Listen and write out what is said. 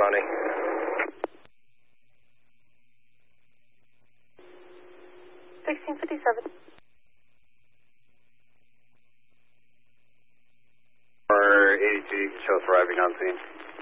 Ronnie. $1657. Or 82, show us arriving on scene.